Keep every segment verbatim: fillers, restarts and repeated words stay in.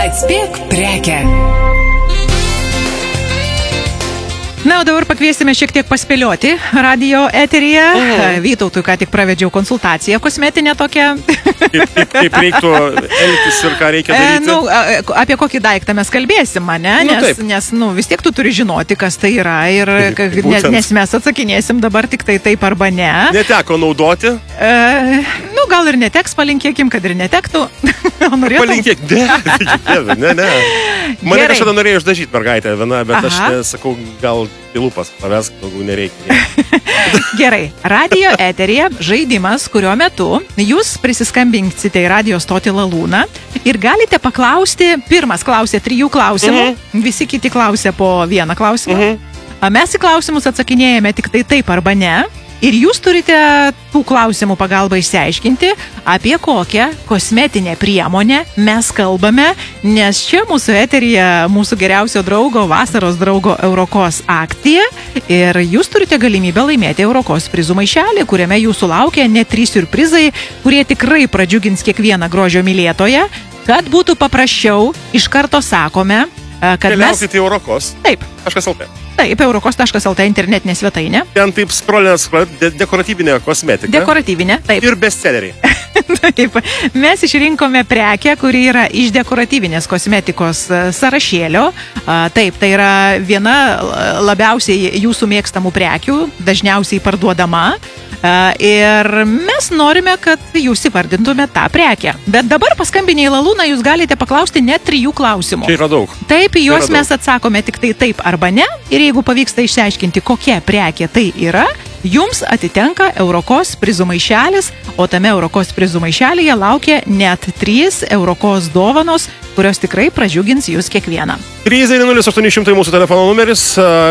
Atspėk prekę. Na, o dabar pakviesime šiek tiek paspėlioti radio eteryje. Mm. Vytautui ką tik pravedžiau konsultaciją kosmetinę tokią. Kaip, kaip, kaip reiktų elgtis ir ką reikia daryti? E, nu, apie kokį daiktą mes kalbėsim, ne? Nu, nes, nes nu, vis tiek tu turi žinoti, kas tai yra. Ir, nes, nes mes atsakinėsim dabar tik tai taip arba ne. Neteko naudoti? E, nu, gal ir neteks, palinkėkim, kad ir netektų. Palinkėk, ne, ne, ne. Mane kažkada norėjo išdažyti mergaitę viena, bet Aha. aš nesakau, gal į lūpas pavesk, daugiau nereikia. Gerai, radio eteryje žaidimas, kurio metu jūs prisiskambinsite į radio stotį Lalūną ir galite paklausti, pirmas klausė trijų klausimų, uh-huh. visi kiti klausė po vieną klausimą. Uh-huh. Mes į klausimus atsakinėjame tik tai taip arba ne. Ir jūs turite tų klausimų pagalbą išsiaiškinti, apie kokią kosmetinę priemonę mes kalbame, nes čia mūsų eteryje mūsų geriausio draugo, vasaros draugo Eurokos akcija ir jūs turite galimybę laimėti Eurokos prizų maišelį, kuriame jūsų laukia net trys siurprizai, kurie tikrai pradžiugins kiekvieną grožio mylėtoją. Kad būtų paprasčiau, iš karto sakome, kad mes... Keliaukite į Eurokos. Taip. Taškas lt. Taip, eurokos taškas lt internetinė svetainė. Ten taip skrolinės de dekoratyvinė kosmetika. Dekoratyvinė, taip. Ir bestselleriai. Taip, mes išrinkome prekę, kuri yra iš dekoratyvinės kosmetikos sąrašėlio. Taip, tai yra viena labiausiai jūsų mėgstamų prekių, dažniausiai parduodama. Ir mes norime, kad jūs įvardintume tą prekę. Bet dabar paskambinę į Lalūną jūs galite paklausti net trijų klausimų. Čia yra daug. Taip, į juos mes atsakome tik tai taip arba ne. Ir jeigu pavyksta išsiaiškinti, kokia prekė tai yra, jums atitenka Eurokos prizų maišelis, o tame Eurokos prizų maišelyje laukia net trys Eurokos dovanos, kurios tikrai pradžiugins jūs kiekvieną. trys devyni nulis aštuoni šimtai mūsų telefono numeris.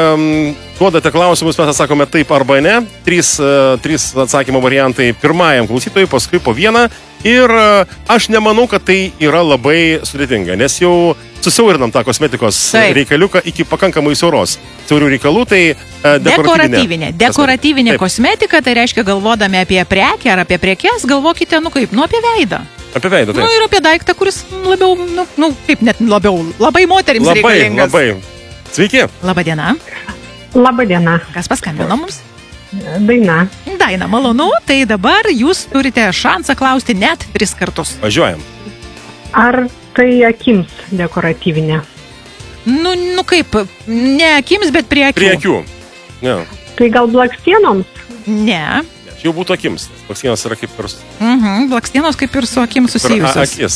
Duodate klausimus, mes atsakome taip arba ne. Trys, trys atsakymo variantai pirmajam klausytojui, paskui po vieną. Ir aš nemanau, kad tai yra labai sudėtinga, nes jau susiaurinam tą kosmetikos Taip. reikaliuką iki pakankamai siauros. Siaurių reikalų, tai dekoratyvinė. Dekoratyvinė, dekoratyvinė kosmetika, tai reiškia galvodami apie prekę ar apie prekes, galvokite, nu kaip, nu apie veidą. Apie veidą, taip. Nu ir apie daiktą, kuris labiau, nu, nu kaip net labiau, labai moterims labai, reikalingas. Labai, labai. Sveiki. Labadiena. Labadiena. Kas paskambino mums? Daina. Daina, malonu. Tai dabar jūs turite šansą klausti net tris kartus. Važiuojam. Ar tai akims dekoratyvinė? Nu, nu kaip, ne akims, bet prie akių. Prie akių. Ne. Tai gal blakstienoms? Ne. Jau būtų akims. Blakstienos yra kaip ir... Mhm, blakstienos kaip ir su akim susijusios. Akis.